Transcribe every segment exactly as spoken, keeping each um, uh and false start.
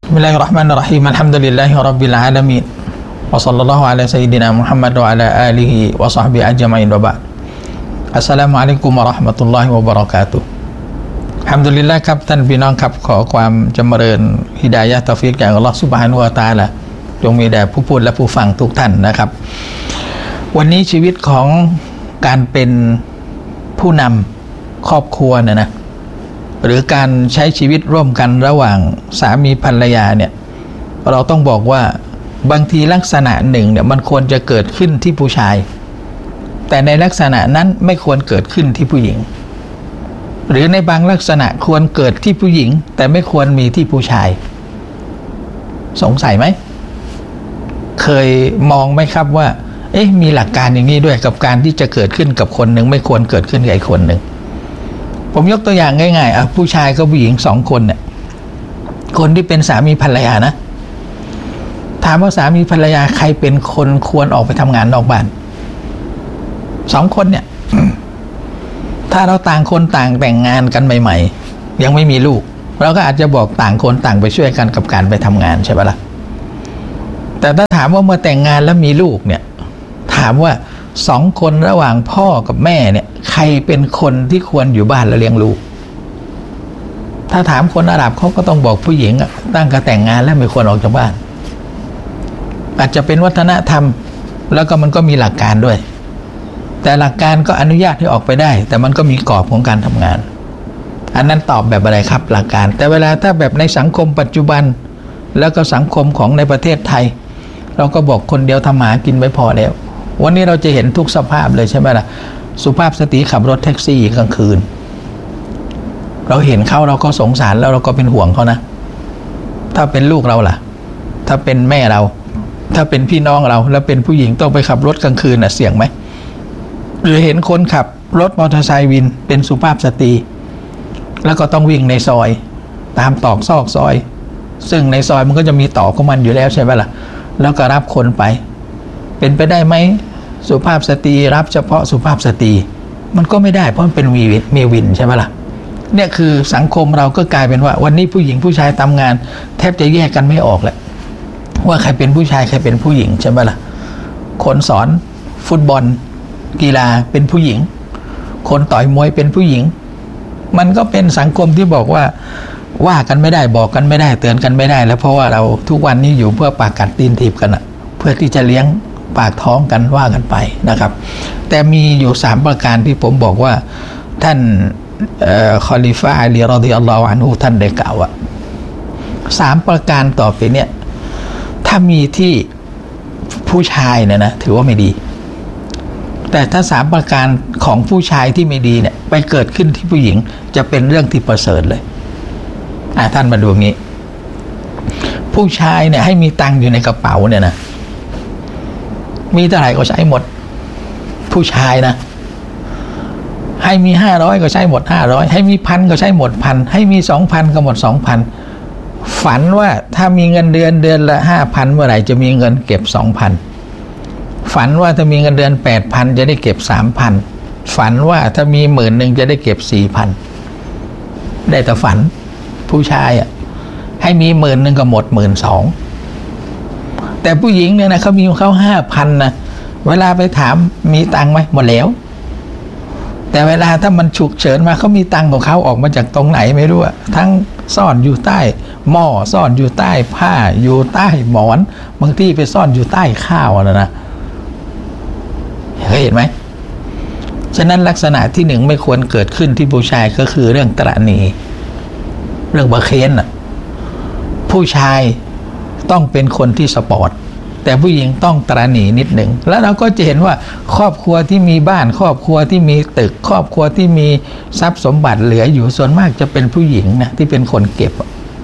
Bismillahirrahmanirrahim. Alhamdulillahi rabbil alamin. Wa sallallahu ala sayyidina Muhammad wa ala alihi wa sahbihi ajma'in wa ba'd. Assalamualaikum warahmatullahi wabarakatuh. อัลฮัมดุลิลลาห์ครับท่านพี่น้องครับขอความจำเริญฮิดายะห์เตาฟีกจากอัลเลาะห์ซุบฮานะฮูวะตะอาลาจงมีแด่ผู้พูดและผู้ฟังทุกท่านนะครับวันนี้ชีวิตของการเป็นผู้นำครอบครัวเนี่ยนะหรือการใช้ชีวิตร่วมกันระหว่างสามีภรรยาเนี่ยเราต้องบอกว่าบางทีลักษณะหนึ่งเนี่ยมันควรจะเกิดขึ้นที่ผู้ชายแต่ในลักษณะนั้นไม่ควรเกิดขึ้นที่ผู้หญิงหรือในบางลักษณะควรเกิดที่ผู้หญิงแต่ไม่ควรมีที่ผู้ชายสงสัยไหมเคยมองไหมครับว่าเอ๊ะมีหลักการอย่างนี้ด้วยกับการที่จะเกิดขึ้นกับคนหนึ่งไม่ควรเกิดขึ้นกับอีกคนหนึ่งผมยกตัวอย่างง่ายๆอ่ะผู้ชายกับผู้หญิงสองคนเนี่ยคนที่เป็นสามีภรรยานะถามว่าสามีภรรยาใครเป็นคนควรออกไปทำงานนอกบ้านสองคนเนี่ย ถ้าเราต่างคนต่างแต่งงานกันใหม่ๆยังไม่มีลูกเราก็อาจจะบอกต่างคนต่างไปช่วยกันกับการไปทำงานใช่ปะล่ะแต่ถ้าถามว่าเมื่อแต่งงานแล้วมีลูกเนี่ยถามว่าสองคนระหว่างพ่อกับแม่เนี่ยใครเป็นคนที่ควรอยู่บ้านแล้วเลี้ยงลูกถ้าถามคนอาหรับเขาก็ต้องบอกผู้หญิงตั้งแต่แต่งงานแล้วไม่ควรออกจากบ้านอาจจะเป็นวัฒนธรรมแล้วก็มันก็มีหลักการด้วยแต่หลักการก็อนุญาตให้ออกไปได้แต่มันก็มีกรอบของการทำงานอันนั้นตอบแบบอะไรครับหลักการแต่เวลาถ้าแบบในสังคมปัจจุบันแล้วก็สังคมของในประเทศไทยเราก็บอกคนเดียวทำหากินไม่พอแล้ววันนี้เราจะเห็นทุกสภาพเลยใช่ไหมล่ะสุภาพสตรีขับรถแท็กซี่กลางคืนเราเห็นเขาเราก็สงสารแล้วเราก็เป็นห่วงเขานะถ้าเป็นลูกเราล่ะถ้าเป็นแม่เราถ้าเป็นพี่น้องเราแล้วเป็นผู้หญิงต้องไปขับรถกลางคืนน่ะเสี่ยงไหมหรือเห็นคนขับรถมอเตอร์ไซค์วินเป็นสุภาพสตรีแล้วก็ต้องวิ่งในซอยตามตอกซอกซอยซึ่งในซอยมันก็จะมีตอกของมันอยู่แล้วใช่ไหมล่ะแล้วก็รับคนไปเป็นไปได้ไหมสุภาพสตรีรับเฉพาะสุภาพสตรีมันก็ไม่ได้เพราะมันเป็นมีวินมีวินใช่ไหมล่ะเนี่ยคือสังคมเราก็กลายเป็นว่าวันนี้ผู้หญิงผู้ชายทำงานแทบจะแยกกันไม่ออกแหละว่าใครเป็นผู้ชายใครเป็นผู้หญิงใช่ไหมล่ะคนสอนฟุตบอลกีฬาเป็นผู้หญิงคนต่อยมวยเป็นผู้หญิงมันก็เป็นสังคมที่บอกว่าว่ากันไม่ได้บอกกันไม่ได้เตือนกันไม่ได้แล้วเพราะว่าเราทุกวันนี้อยู่เพื่อปากกัดตีนถีบกันอะเพื่อที่จะเลี้ยงปากท้องกันว่ากันไปนะครับแต่มีอยู่สามประการที่ผมบอกว่าท่านคอลิฟะห์อาลีรอฎิยัลลอฮุอันฮุท่านได้กล่าวว่าสามประการต่อไปเนี่ยถ้ามีที่ผู้ชายเนี่ยนะถือว่าไม่ดีแต่ถ้าสามประการของผู้ชายที่ไม่ดีเนี่ยไปเกิดขึ้นที่ผู้หญิงจะเป็นเรื่องที่ประเสริฐเลยอ่ะท่านมาดูงี้ผู้ชายเนี่ยให้มีตังค์อยู่ในกระเป๋าเนี่ยนะมีเท่าไหร่ก็ใช้หมดผู้ชายนะให้มีห้าร้อยก็ใช้หมดห้าร้อยให้มีพันก็ใช้หมดพันให้มีสองพันก็หมดสองพันฝันว่าถ้ามีเงินเดือนเดือนละห้าพันเมื่อไหร่จะมีเงินเก็บสองพันฝันว่าถ้ามีเงินเดือนแปดพันจะได้เก็บสามพันฝันว่าถ้ามีหมื่นหนึ่งจะได้เก็บสี่พันได้แต่ฝันผู้ชายอ่ะให้มีหมื่นหนึ่งก็หมดหมื่นสองแต่ผู้หญิงเนี่ยนะเขามีเขาห้าพันนะเวลาไปถามมีตังค์ไหมหมดแล้วแต่เวลาถ้ามันฉุกเฉินมาเขามีตังค์ของเขาออกมาจากตรงไหนไม่รู้อะทั้งซ่อนอยู่ใต้หม้อซ่อนอยู่ใต้ผ้าอยู่ใต้หมอนบางที่ไปซ่อนอยู่ใต้ข้าวนะนะเคยเห็นไหมฉะนั้นลักษณะที่หนึ่งไม่ควรเกิดขึ้นที่ผู้ชายก็คือเรื่องตระหนี่เรื่องบะเคนอะผู้ชายต้องเป็นคนที่สปอร์ตแต่ผู้หญิงต้องตระหนี่นิดหนึ่งแล้วเราก็จะเห็นว่าครอบครัวที่มีบ้านครอบครัวที่มีตึกครอบครัวที่มีทรัพย์สมบัติเหลืออยู่ส่วนมากจะเป็นผู้หญิงนะที่เป็นคนเก็บ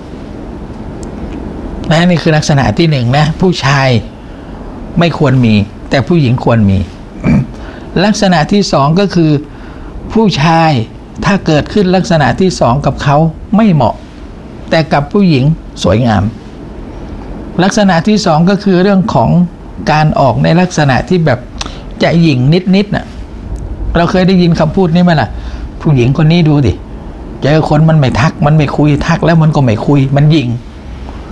นะนี่คือลักษณะที่หนึ่งนะผู้ชายไม่ควรมีแต่ผู้หญิงควรมี ลักษณะที่สองก็คือผู้ชายถ้าเกิดขึ้นลักษณะที่สองกับเขาไม่เหมาะแต่กับผู้หญิงสวยงามลักษณะที่สองก็คือเรื่องของการออกในลักษณะที่แบบจะหยิ่งนิดๆน่ะเราเคยได้ยินคำพูดนี้ไหมล่ะผู้หญิงคนนี้ดูดิเจอคนมันไม่ทักมันไม่คุยทักแล้วมันก็ไม่คุยมันหยิ่ง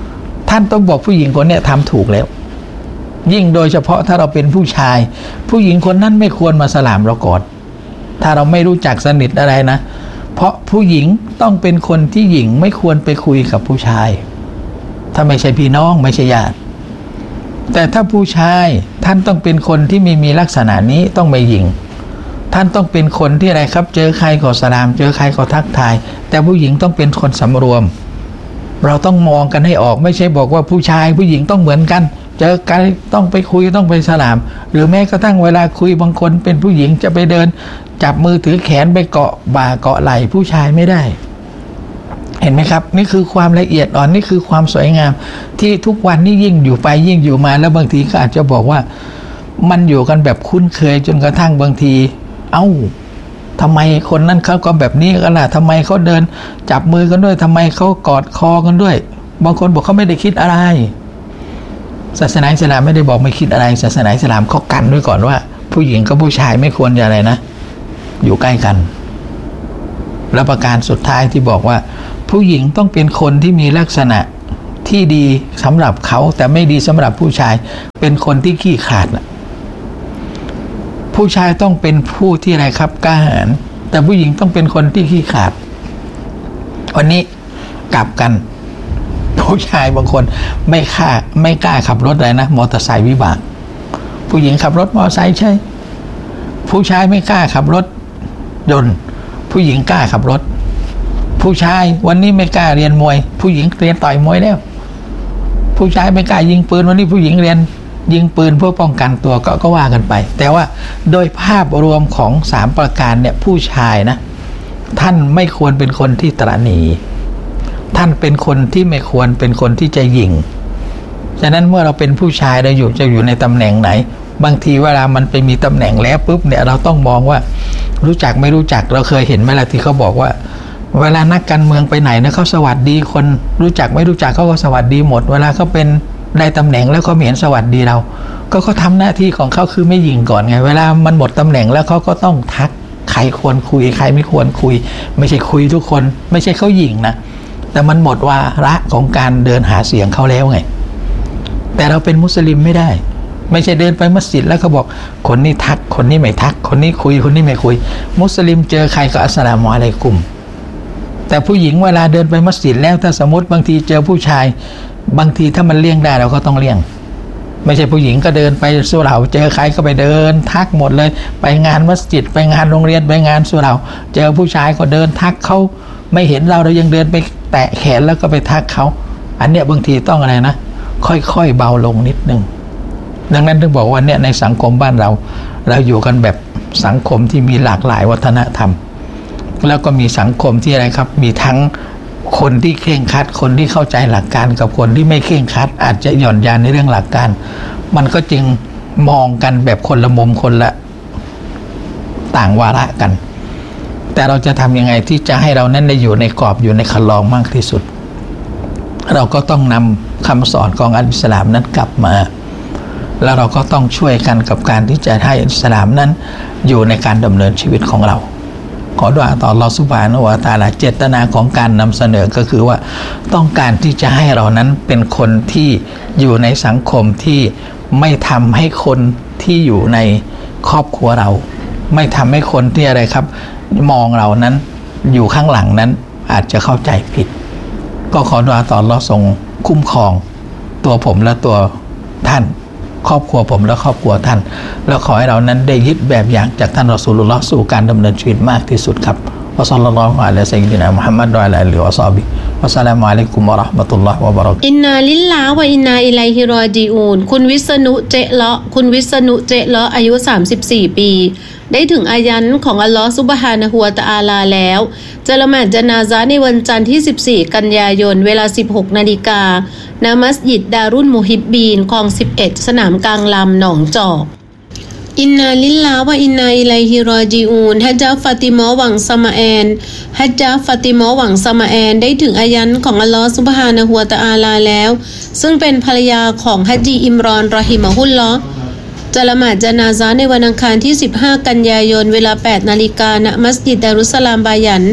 ท่านต้องบอกผู้หญิงคนนี้ทำถูกแล้วยิ่งโดยเฉพาะถ้าเราเป็นผู้ชายผู้หญิงคนนั้นไม่ควรมาสลามเราก่อนถ้าเราไม่รู้จักสนิทอะไรนะเพราะผู้หญิงต้องเป็นคนที่หญิงไม่ควรไปคุยกับผู้ชายถ้าไม่ใช่พี่น้องไม่ใช่ญาติแต่ถ้าผู้ชายท่านต้องเป็นคนที่ไม่มีลักษณะนี้ต้องไม่หญิงท่านต้องเป็นคนที่อะไรครับเจอใครก็สลามเจอใครก็ทักทายแต่ผู้หญิงต้องเป็นคนสำรวมเราต้องมองกันให้ออกไม่ใช่บอกว่าผู้ชายผู้หญิงต้องเหมือนกันเจอกันต้องไปคุยต้องไปสลามหรือแม้กระทั่งเวลาคุยบางคนเป็นผู้หญิงจะไปเดินจับมือถือแขนไปเกาะบ่าเกาะไหล่ผู้ชายไม่ได้เห็นไหมครับนี่คือความละเอียดอ่อนนี่คือความสวยงามที่ทุกวันนี้ยิ่งอยู่ไปยิ่งอยู่มาแล้วบางทีก็อาจจะบอกว่ามันอยู่กันแบบคุ้นเคยจนกระทั่งบางทีเอ้าทำไมคนนั้นเขาก็แบบนี้กันล่ะทำไมเขาเดินจับมือกันด้วยทำไมเขากอดคอกันด้วยบางคนบอกเขาไม่ได้คิดอะไรศาสนาอิสลามไม่ได้บอกไม่คิดอะไรศาสนาอิสลามเขากันด้วยก่อนว่าผู้หญิงกับผู้ชายไม่ควรจะอะไรนะอยู่ใกล้กันและประการสุดท้ายที่บอกว่าผู้หญิงต้องเป็นคนที่มีลักษณะที่ดีสำหรับเขาแต่ไม่ดีสำหรับผู้ชายเป็นคนที่ขี้ขลาดนะผู้ชายต้องเป็นผู้ที่อะไรครับกล้าหาญแต่ผู้หญิงต้องเป็นคนที่ขี้ขลาดวันนี้กลับกันผู้ชายบางคนไม่ค่าไม่กล้าขับรถอะไรนะมอเตอร์ไซค์วิบากผู้หญิงขับรถมอเตอร์ไซค์ใช่ผู้ชายไม่กล้าขับรถยนต์ผู้หญิงกล้าขับรถผู้ชายวันนี้ไม่กล้าเรียนมวยผู้หญิงเรียนต่อยมวยแล้วผู้ชายไม่กล้ายิงปืนวันนี้ผู้หญิงเรียนยิงปืนเพื่อป้องกันตัวก็ก็ว่ากันไปแต่ว่าโดยภาพรวมของสามประการเนี่ยผู้ชายนะท่านไม่ควรเป็นคนที่ตระหนี่ท่านเป็นคนที่ไม่ควรเป็นคนที่จะหยิ่งฉะนั้นเมื่อเราเป็นผู้ชายเราอยู่จะอยู่ในตำแหน่งไหนบางทีเวลามันไปมีตำแหน่งแล้วปุ๊บเนี่ยเราต้องมองว่ารู้จักไม่รู้จักเราเคยเห็นไหมล่ะที่เขาบอกว่าเวลานักการเมืองไปไหนนะเขาสวัสดีคนรู้จักไม่รู้จักเขาก็สวัสดีหมดเวลาเขาเป็นได้ตำแหน่งแล้วเขาเห็นสวัสดีเราก็เขาทำหน้าที่ของเขาคือไม่หยิ่งก่อนไงเวลามันหมดตำแหน่งแล้วเขาก็ต้องทักใครควรคุยใครไม่ควรคุยไม่ใช่คุยทุกคนไม่ใช่เขาหยิ่งนะแต่มันหมดวาระของการเดินหาเสียงเขาแล้วไงแต่เราเป็นมุสลิมไม่ได้ไม่ใช่เดินไปมัสยิดแล้วเขาบอกคนนี้ทักคนนี้ไม่ทักคนนี้คุยคนนี้ไม่คุยมุสลิมเจอใครก็อัสสลามุอะลัยกุมแต่ผู้หญิงเวลาเดินไปมัสยิดแล้วถ้าสมมติบางทีเจอผู้ชายบางทีถ้ามันเลี่ยงได้เราก็ต้องเลี่ยงไม่ใช่ผู้หญิงก็เดินไปสุเหร่าเจอใครก็ไปเดินทักหมดเลยไปงานมัสยิดไปงานโรงเรียนไปงานสุเหร่าเจอผู้ชายก็เดินทักเขาไม่เห็นเราเรายังเดินไปแตะแขนแล้วก็ไปทักเขาอันเนี้ยบางทีต้องอะไรนะค่อยๆเบาลงนิดนึงดังนั้นถึงบอกว่าเนี่ยในสังคมบ้านเราเราอยู่กันแบบสังคมที่มีหลากหลายวัฒนธรรมแล้วก็มีสังคมที่อะไรครับมีทั้งคนที่เคร่งครัดคนที่เข้าใจหลักการกับคนที่ไม่เคร่งครัดอาจจะหย่อนยานในเรื่องหลักการมันก็จึงมองกันแบบคนละมุมคนละต่างวาระกันแต่เราจะทำยังไงที่จะให้เรานั้นได้อยู่ในกรอบอยู่ในคันลองมากที่สุดเราก็ต้องนำคำสอนของอัลอิสลามนั้นกลับมาแล้วเราก็ต้องช่วยกันกับการที่จะให้อิสลามนั้นอยู่ในการดำเนินชีวิตของเราขอดุอาต่ออัลเลาะห์ซุบฮานะฮูวะตะอาลาเจตนาของการนำเสนอก็คือว่าต้องการที่จะให้เรานั้นเป็นคนที่อยู่ในสังคมที่ไม่ทำให้คนที่อยู่ในครอบครัวเราไม่ทำให้คนที่อะไรครับมองเรานั้นอยู่ข้างหลังนั้นอาจจะเข้าใจผิดก็ขอดุอาต่ออัลเลาะห์ทรงคุ้มครองตัวผมและตัวท่านครอบครัวผมและครอบครัวท่านแล้วขอให้เรานั้นได้ยึดแบบอย่างจากท่านรอซูลุลลอฮ์สู่การดำเนินชีวิตมากที่สุดครับวะศ็อลลัลลอฮุอะลัยฮิซัยยิดินามุฮัมมัดวะอะลาอาลิฮิวะศอฮบิฮิวะสลามุอะลัยกุมวะเราะห์มะตุลลอฮิวะบะเราะกาตุฮ์อินนาลิลลาฮ์วะอินนาอิลัยฮิรอญิอูนคุณวิษณุเจเลาะคุณวิษณุเจเลาะอายุสามสิบสี่ปีได้ถึงอายันของอัลลอฮ์ซุบฮานะฮูวะตะอาลาแล้วจะละหมาดญะนาซะห์ในวันจันทร์ที่สิบสี่กันยายนเวลา สิบหกนาฬิกา ณ มัสยิดดารุลมุฮิบบีนคลองสิบเอ็ดสนามกลางลำหนองจอกอินนาลิลลาฮ์วะอินนาอิลัยฮิรอญิอูนฮัจญะฟาติมะหวังสมาแอนฮัจญะฟาติมะหวังสมาแอนได้ถึงอายันของอัลลอฮ์ซุบฮานะฮูวะตะอาลาแล้วซึ่งเป็นภรรยาของฮัจญีอิมรอนรอฮิมะฮุลลอฮ์จะละหมาดญะนาซะห์ในวันอังคารที่สิบห้ากันยายนเวลา แปดนาฬิกา ณ มัสยิดดารุสสลามบายัน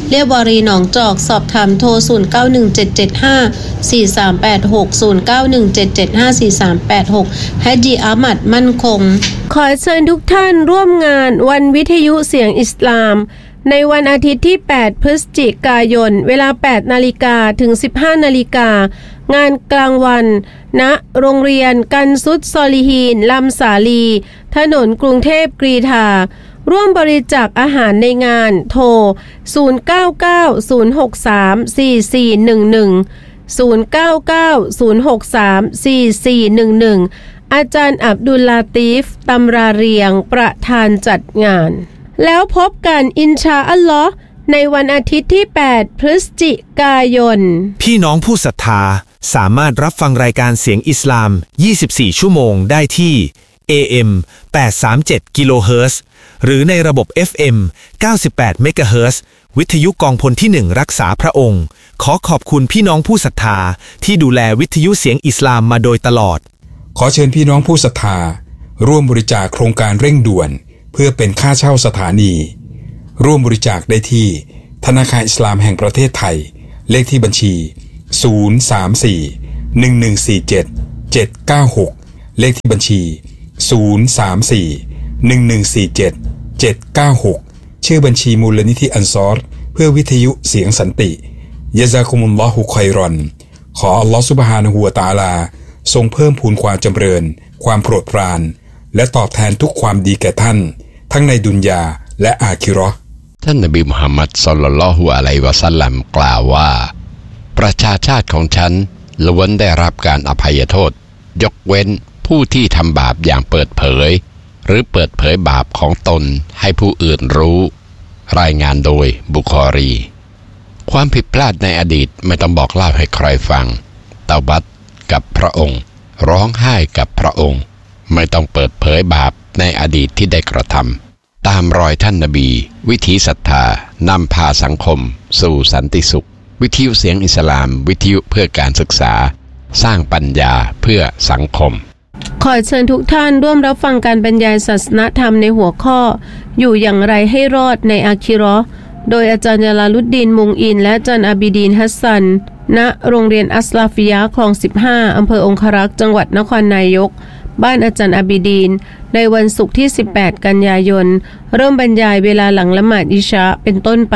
เรียบวารีหนองจอกสอบถามโทรศูนย์ เก้า หนึ่ง เจ็ด เจ็ด ห้า สี่ สาม แปด หก ศูนย์ เก้า หนึ่ง เจ็ด เจ็ด ห้า สี่ สาม แปด หกฮัจญีอามัดมั่นคงขอเชิญทุกท่านร่วมงานวันวิทยุเสียงอิสลามในวันอาทิตย์ที่แปดพฤศจิกายนเวลา แปดนาฬิกา ถึง สิบห้านาฬิกางานกลางวันณโรงเรียนกันซุดซอลิฮีนลำสาลีถนนกรุงเทพกรีฑาร่วมบริจาคอาหารในงานโทรศูนย์ เก้า เก้า ศูนย์ หก สาม สี่ สี่ หนึ่ง หนึ่ง ศูนย์ เก้า เก้า ศูนย์ หก สาม สี่ สี่ หนึ่ง หนึ่งอาจารย์อับดุลลาตีฟตำราเรียงประธานจัดงานแล้วพบกันอินชาอัลลอฮ์ในวันอาทิตย์ที่แปดพฤศจิกายนพี่น้องผู้ศรัทธาสามารถรับฟังรายการเสียงอิสลามยี่สิบสี่ชั่วโมงได้ที่ เอ เอ็ม แปดร้อยสามสิบเจ็ด กิโลเฮิรตซ์หรือในระบบ เอฟ เอ็ม เก้าสิบแปด เมกะเฮิรตซ์วิทยุกองพลที่หนึ่งรักษาพระองค์ขอขอบคุณพี่น้องผู้ศรัทธาที่ดูแลวิทยุเสียงอิสลามมาโดยตลอดขอเชิญพี่น้องผู้ศรัทธาร่วมบริจาคโครงการเร่งด่วนเพื่อเป็นค่าเช่าสถานีร่วมบริจาคได้ที่ธนาคารอิสลามแห่งประเทศไทยเลขที่บัญชีศูนย์ สาม สี่ หนึ่ง หนึ่ง สี่ เจ็ด เจ็ด เก้า หกเลขที่บัญชีศูนย์ สาม สี่ หนึ่ง หนึ่ง สี่ เจ็ด เจ็ด เก้า หกชื่อบัญชีมูลนิธิอันซอรเพื่อวิทยุเสียงสันติยะซากุมุลลอฮุค็อยรอนขออัลลอฮฺซุบฮานะฮูวะตะอาลาทรงเพิ่มพูนความจำเริญความโปรดปรานและตอบแทนทุกความดีแก่ท่านทั้งในดุนยาและอาคิเราะห์ท่านนบีมุฮัมมัดศ็อลลัลลอฮุอะลัยฮิวะซัลลัมกล่าวว่าประชาชาติของฉันล้วนได้รับการอภัยโทษยกเว้นผู้ที่ทำบาปอย่างเปิดเผยหรือเปิดเผยบาปของตนให้ผู้อื่นรู้รายงานโดยบุคอรีความผิดพลาดในอดีตไม่ต้องบอกเล่าให้ใครฟังเตาบัตกับพระองค์ร้องไห้กับพระองค์ไม่ต้องเปิดเผยบาปในอดีตที่ได้กระทำตามรอยท่านนบีวิถีศรัทธานำพาสังคมสู่สันติสุขวิทยุเสียงอิสลามวิทยุเพื่อการศึกษาสร้างปัญญาเพื่อสังคมขอเชิญทุกท่านร่วมรับฟังการบรรยายศาสนธรรมในหัวข้ออยู่อย่างไรให้รอดในอาคิเราะห์โดยอาจารย์ยาลาลุดดีนมุงอินและอาจารย์อาบิดีนฮัสซันณโรงเรียนอัสลาฟิยะห์คลองสิบห้าอำเภอองครักษ์จังหวัดนครนายกบ้านอาจารย์อาบิดีนในวันศุกร์ที่สิบแปดกันยายนเริ่มบรรยายเวลาหลังละหมาดอิชาเป็นต้นไป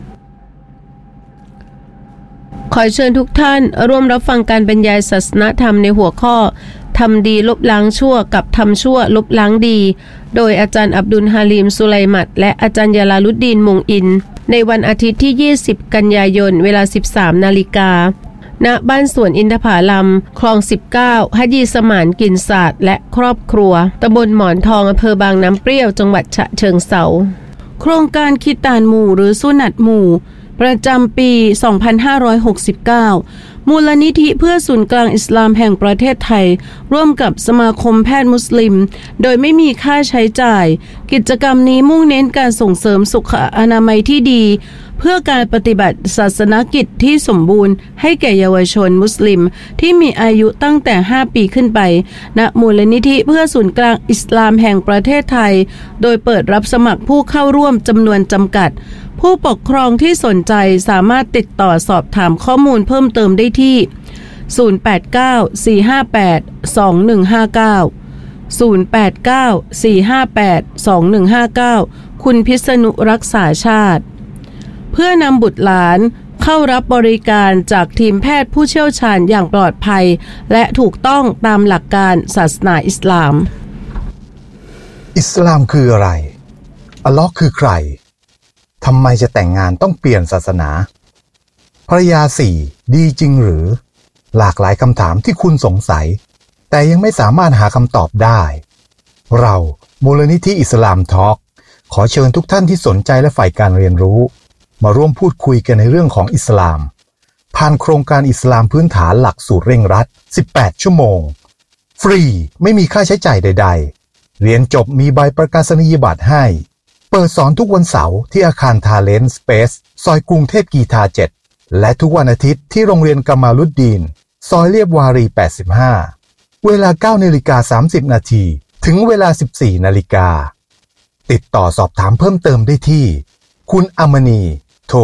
ขอเชิญทุกท่านร่วมรับฟังการบรรยายศาสนธรรมในหัวข้อทำดีลบล้างชั่วกับทำชั่วลบล้างดีโดยอาจารย์อับดุลฮาลิมสุไลมัดและอาจารย์ยาลาลุดดีนมุงอินในวันอาทิตย์ที่ยี่สิบกันยายนเวลา สิบสามนาฬิกาณบ้านสวนอินทผลัมคลองสิบเก้าฮัจญีสมานกินศาสตร์และครอบครัวตำบลหมอนทองอำเภอบางน้ำเปรี้ยวจังหวัดฉะเชิงเทราโครงการคิดตานหมู่หรือสุนัตหมู่ประจำปี สองพันห้าร้อยหกสิบเก้า มูลนิธิเพื่อศูนย์กลางอิสลามแห่งประเทศไทยร่วมกับสมาคมแพทย์มุสลิมโดยไม่มีค่าใช้จ่ายกิจกรรมนี้มุ่งเน้นการส่งเสริมสุขอนามัยที่ดีเพื่อการปฏิบัติศาสนกิจที่สมบูรณ์ให้แก่เยาวชนมุสลิมที่มีอายุตั้งแต่ห้าปีขึ้นไปณมูลนิธิเพื่อศูนย์กลางอิสลามแห่งประเทศไทยโดยเปิดรับสมัครผู้เข้าร่วมจำนวนจำกัดผู้ปกครองที่สนใจสามารถติดต่อสอบถามข้อมูลเพิ่มเติมได้ที่ศูนย์ แปด เก้า สี่ ห้า แปด สอง หนึ่ง ห้า เก้า ศูนย์ แปด เก้า สี่ ห้า แปด สอง หนึ่ง ห้า เก้าคุณพิษณุรักษาชาติเพื่อนำบุตรหลานเข้ารับบริการจากทีมแพทย์ผู้เชี่ยวชาญอย่างปลอดภัยและถูกต้องตามหลักการศาสนาอิสลามอิสลามคืออะไรอัลเลาะห์คือใครทำไมจะแต่งงานต้องเปลี่ยนศาสนาภรรยาสี่ดีจริงหรือหลากหลายคำถามที่คุณสงสัยแต่ยังไม่สามารถหาคำตอบได้เรามูลนิธิอิสลามทอล์กขอเชิญทุกท่านที่สนใจและใฝ่การเรียนรู้มาร่วมพูดคุยกันในเรื่องของอิสลามผ่านโครงการอิสลามพื้นฐานหลักสูตรเร่งรัดสิบแปดชั่วโมงฟรีไม่มีค่าใช้จ่ายใดๆเรียนจบมีใบประกาศนียบัตรให้เปิดสอนทุกวันเสาร์ที่อาคารทาเลนต์สเปซซอยกรุงเทพกีฬาเจ็ดและทุกวันอาทิตย์ที่โรงเรียนกามาลุดดีนซอยเลียบวารีแปดสิบห้าเวลา เก้านาฬิกาสามสิบนาทีถึงเวลา สิบสี่นาฬิกาติดต่อสอบถามเพิ่มเติมได้ที่คุณอมณีโทร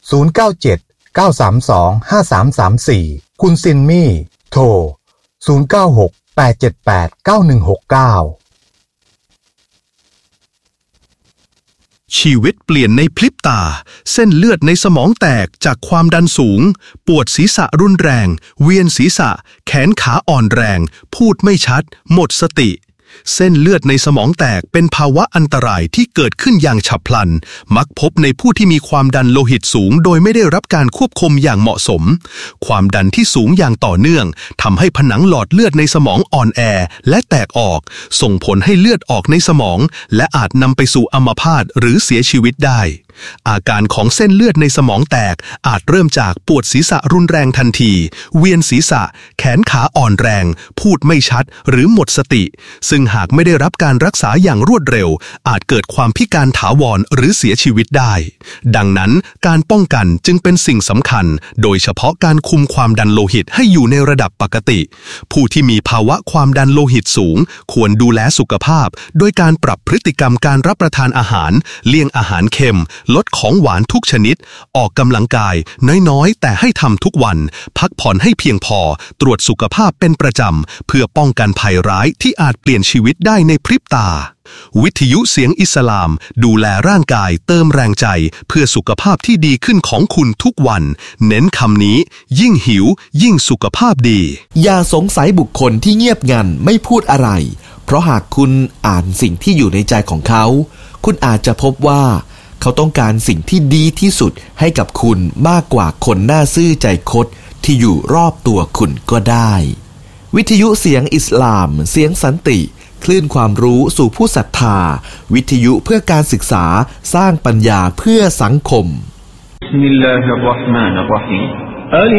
ศูนย์ เก้า เจ็ด เก้า สาม สอง ห้า สาม สาม สี่ คุณซินมี่โทรศูนย์ เก้า หก แปด เจ็ด แปด เก้า หนึ่ง หก เก้าชีวิตเปลี่ยนในพริบตาเส้นเลือดในสมองแตกจากความดันสูงปวดศีรษะรุนแรงเวียนศีรษะแขนขาอ่อนแรงพูดไม่ชัดหมดสติเส้นเลือดในสมองแตกเป็นภาวะอันตรายที่เกิดขึ้นอย่างฉับพลันมักพบในผู้ที่มีความดันโลหิตสูงโดยไม่ได้รับการควบคุมอย่างเหมาะสมความดันที่สูงอย่างต่อเนื่องทำให้ผนังหลอดเลือดในสมองอ่อนแอและแตกออกส่งผลให้เลือดออกในสมองและอาจนำไปสู่อัมพาตหรือเสียชีวิตได้อาการของเส้นเลือดในสมองแตกอาจเริ่มจากปวดศีรษะรุนแรงทันทีเวียนศีรษะแขนขาอ่อนแรงพูดไม่ชัดหรือหมดสติซึ่งหากไม่ได้รับการรักษาอย่างรวดเร็วอาจเกิดความพิการถาวรหรือเสียชีวิตได้ดังนั้นการป้องกันจึงเป็นสิ่งสำคัญโดยเฉพาะการคุมความดันโลหิตให้อยู่ในระดับปกติผู้ที่มีภาวะความดันโลหิตสูงควรดูแลสุขภาพโดยการปรับพฤติกรรมการรับประทานอาหารเลี่ยงอาหารเค็มลดของหวานทุกชนิดออกกำลังกายน้อยๆแต่ให้ทำทุกวันพักผ่อนให้เพียงพอตรวจสุขภาพเป็นประจำเพื่อป้องกันภัยร้ายที่อาจเปลี่ยนชีวิตได้ในพริบตาวิทยุเสียงอิสลามดูแลร่างกายเติมแรงใจเพื่อสุขภาพที่ดีขึ้นของคุณทุกวันเน้นคำนี้ยิ่งหิวยิ่งสุขภาพดีอย่าสงสัยบุคคลที่เงียบงันไม่พูดอะไรเพราะหากคุณอ่านสิ่งที่อยู่ในใจของเขาคุณอาจจะพบว่าเขาต้องการสิ่งที่ดีที่สุดให้กับคุณมากกว่าคนหน้าซื่อใจคดที่อยู่รอบตัวคุณก็ได้วิทยุเสียงอิสลามเสียงสันติคลื่นความรู้สู่ผู้ศรัทธาวิทยุเพื่อการศึกษาสร้างปัญญาเพื่อสังคม